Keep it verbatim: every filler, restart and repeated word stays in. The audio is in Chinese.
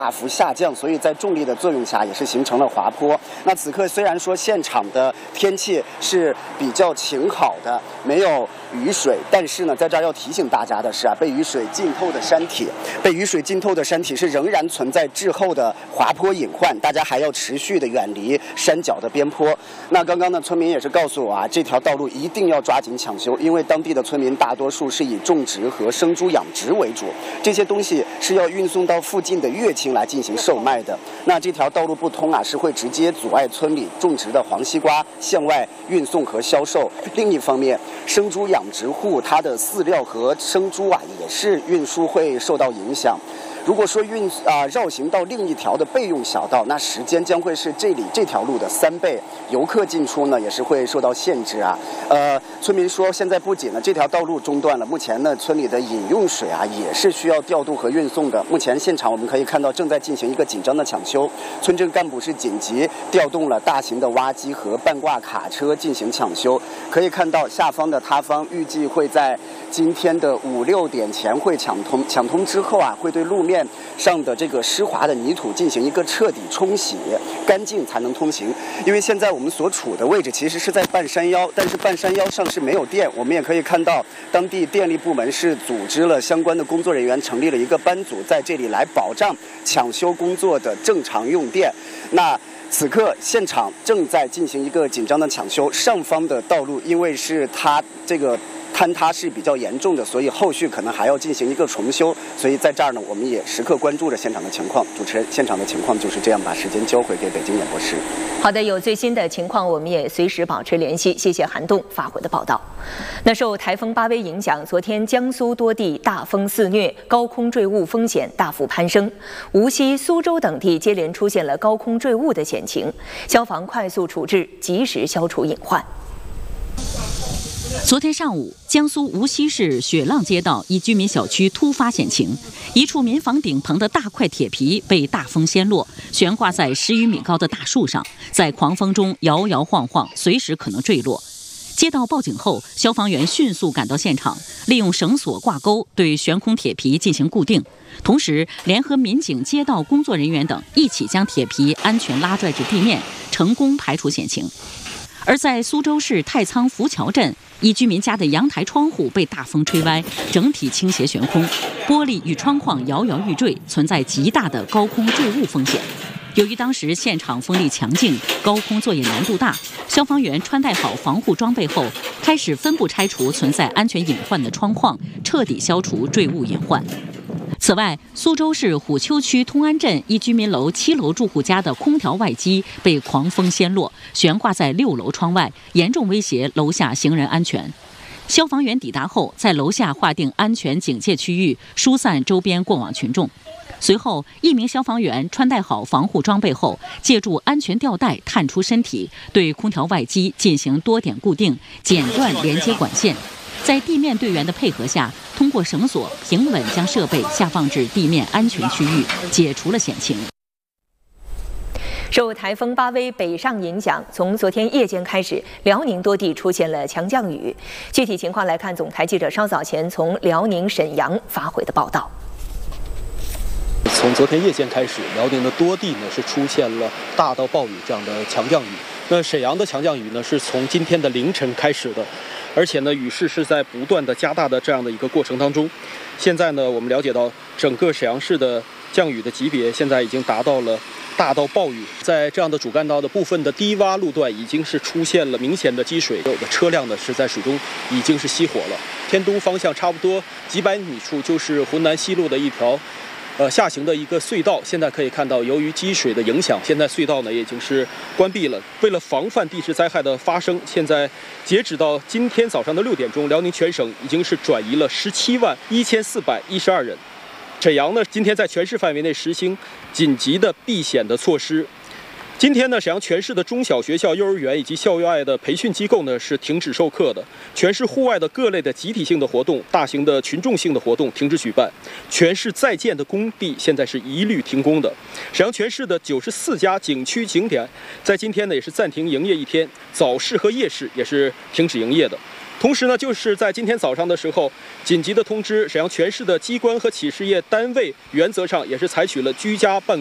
大幅下降，所以在重力的作用下也是形成了滑坡。那此刻虽然说现场的天气是比较晴好的，没有雨水，但是呢，在这儿要提醒大家的是啊，被雨水浸透的山体，被雨水浸透的山体是仍然存在滞后的滑坡隐患，大家还要持续的远离山脚的边坡。那刚刚呢，村民也是告诉我啊，这条道路一定要抓紧抢修，因为当地的村民大多数是以种植和生猪养殖为主，这些东西是要运送到附近的乐清来进行售卖的。那这条道路不通啊，是会直接阻碍村里种植的黄西瓜向外运送和销售。另一方面，生猪养殖户它的饲料和生猪啊，也是运输会受到影响。如果说运啊、呃、绕行到另一条的备用小道，那时间将会是这里这条路的三倍，游客进出呢也是会受到限制啊。呃，村民说，现在不仅呢这条道路中断了，目前呢村里的饮用水啊也是需要调度和运送的。目前现场我们可以看到正在进行一个紧张的抢修，村镇干部是紧急调动了大型的挖机和半挂卡车进行抢修。可以看到下方的塌方预计会在今天的五六点前会抢通，抢通之后啊会对路面面上的这个湿滑的泥土进行一个彻底冲洗干净才能通行。因为现在我们所处的位置其实是在半山腰，但是半山腰上是没有电。我们也可以看到当地电力部门是组织了相关的工作人员，成立了一个班组，在这里来保障抢修工作的正常用电。那此刻现场正在进行一个紧张的抢修，上方的道路因为是它这个坍塌是比较严重的，所以后续可能还要进行一个重修。所以在这儿呢，我们也时刻关注着现场的情况。主持人，现场的情况就是这样，把时间交回给北京演播室。 好的，有最新的情况，我们也随时保持联系。谢谢韩栋发回的报道。那受台风巴威影响，昨天江苏多地大风肆虐，高空坠物风险大幅攀升，无锡、苏州等地接连出现了高空坠物的险情，消防快速处置，及时消除隐患。 昨天上午，江苏无锡市雪浪街道一居民小区突发险情，一处民房顶棚的大块铁皮被大风掀落，悬挂在十余米高的大树上，在狂风中摇摇晃晃，随时可能坠落。接到报警后，消防员迅速赶到现场，利用绳索挂钩对悬空铁皮进行固定，同时联合民警、街道工作人员等一起将铁皮安全拉拽至地面，成功排除险情。而在苏州市太仓浮桥镇，一居民家的阳台窗户被大风吹歪，整体倾斜悬空，玻璃与窗框摇摇欲坠，存在极大的高空坠物风险。由于当时现场风力强劲，高空作业难度大，消防员穿戴好防护装备后，开始分步拆除存在安全隐患的窗框，彻底消除坠物隐患。此外，苏州市虎丘区通安镇一居民楼七楼住户家的空调外机被狂风掀落，悬挂在六楼窗外，严重威胁楼下行人安全。消防员抵达后，在楼下划定安全警戒区域，疏散周边过往群众。随后，一名消防员穿戴好防护装备后，借助安全吊带探出身体，对空调外机进行多点固定，剪断连接管线。在地面队员的配合下，通过绳索平稳将设备下放至地面安全区域，解除了险情。 受台风巴威北上影响，从昨天夜间开始，辽宁多地出现了强降雨。具体情况来看，总台记者稍早前从辽宁沈阳发回的报道。 从昨天夜间开始，辽宁的多地呢是出现了大到暴雨这样的强降雨。那沈阳的强降雨呢是从今天的凌晨开始的，而且呢雨势是在不断的加大的这样的一个过程当中。现在呢我们了解到，整个沈阳市的降雨的级别现在已经达到了大到暴雨，在这样的主干道的部分的低洼路段已经是出现了明显的积水，有的车辆呢是在水中已经是熄火了。偏东方向差不多几百米处就是浑南西路的一条呃，下行的一个隧道，现在可以看到，由于积水的影响，现在隧道呢也已经是关闭了。为了防范地质灾害的发生，现在截止到今天早上的六点钟，辽宁全省已经是转移了十七万一千四百一十二人。沈阳呢，今天在全市范围内实行紧急的避险的措施。今天呢，沈阳全市的中小学校、幼儿园以及校外的培训机构呢是停止授课的。全市户外的各类的集体性的活动、大型的群众性的活动停止举办。全市在建的工地现在是一律停工的。沈阳全市的九十四家景区景点在今天呢也是暂停营业一天，早市和夜市也是停止营业的。 同时呢，就是在今天早上的时候，紧急的通知沈阳全市的机关和企事业单位，原则上也是采取了居家办